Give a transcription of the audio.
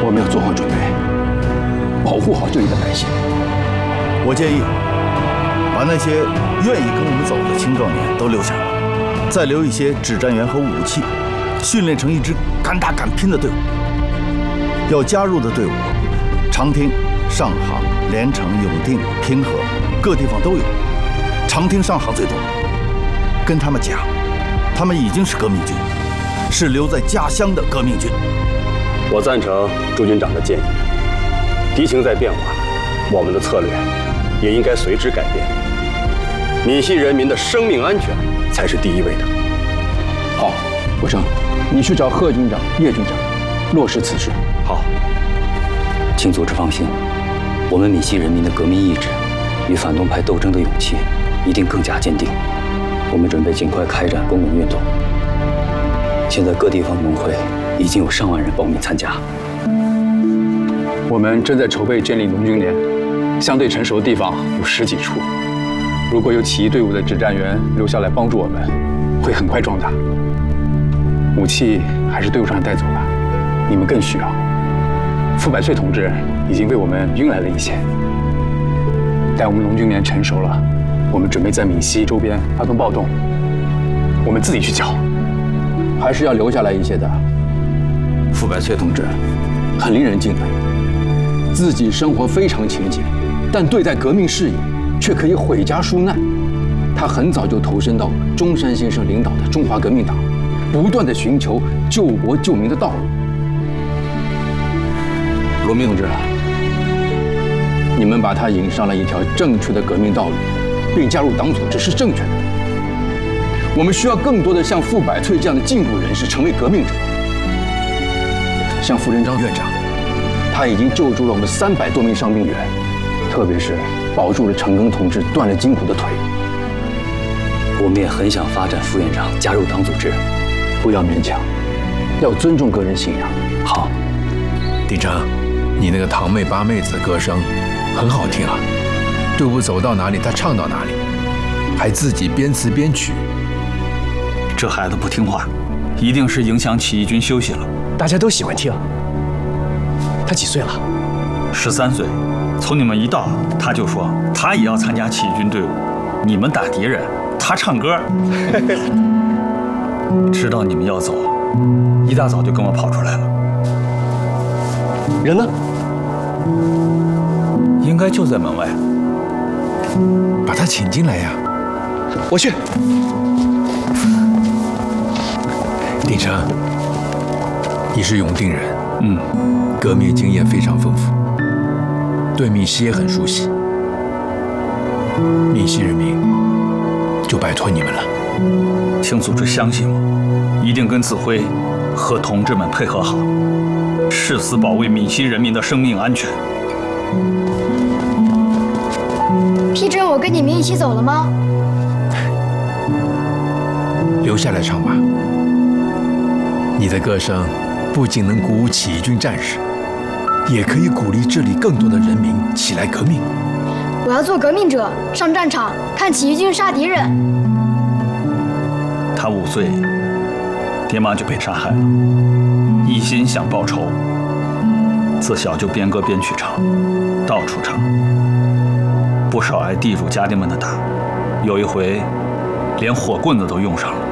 我们要做好准备，保护好这里的百姓。 我建议把那些愿意跟我们走的青壮年都留下来，再留一些指战员和武器，训练成一支敢打敢拼的队伍。要加入的队伍，长汀、上杭、连城、永定、平和各地方都有，长汀、上杭最多。跟他们讲，他们已经是革命军，是留在家乡的革命军。 我赞成朱军长的建议，敌情在变化，我们的策略也应该随之改变。闽西人民的生命安全才是第一位的。 好，国生，你去找贺军长、叶军长，落实此事。 好， 请组织放心，我们闽西人民的革命意志与反动派斗争的勇气一定更加坚定。我们准备尽快开展公民运动。现在各地方农会已经有上万人报名参加。 我们正在筹备建立农军连，相对成熟的地方有10几处。如果有起义队伍的指战员留下来帮助我们，会很快壮大。武器还是队伍上带走吧，你们更需要。傅百岁同志已经为我们运来了一些。待我们农军连成熟了，我们准备在闽西周边发动暴动，我们自己去剿。还是要留下来一些的。傅百岁同志很令人敬佩，自己生活非常勤俭，但对待革命事业却可以毁家纾难。他很早就投身到中山先生领导的中华革命党，不断地寻求救国救民的道路。罗明同志，你们把他引上了一条正确的革命道路，并加入党组织是正确的。我们需要更多的像傅百岁这样的进步人士成为革命者，像傅仁章院长，他已经救助了我们300多名伤病员，特别是保住了陈赓同志断了筋骨的腿。 我们也很想发展副院长加入党组织， 不要勉强，要尊重个人信仰。 好， 鼎成，你那个堂妹八妹子的歌声很好听啊，队伍走到哪里她唱到哪里，还自己编词编曲。 这孩子不听话，一定是影响起义军休息了。 大家都喜欢听。他几岁了 ？13岁。从你们一到，他就说他也要参加起义军队伍。你们打敌人，他唱歌。知道你们要走，一大早就跟我跑出来了。 人呢？ 应该就在门外。 把他请进来呀！ 我去。 鼎成，你是永定人，革命经验非常丰富，对闽西也很熟悉。闽西人民就拜托你们了。 请组织相信我，一定跟指挥和同志们配合好，誓死保卫闽西人民的生命安全。 批准我跟你们一起走了吗？ 留下来唱吧。你的歌声不仅能鼓舞起义军战士，也可以鼓励这里更多的人民起来革命。 我要做革命者，上战场看起义军杀敌人。 他5岁，爹妈就被杀害了，一心想报仇，自小就编歌编曲唱，到处唱，不少挨地主家丁们的打，有一回连火棍子都用上了。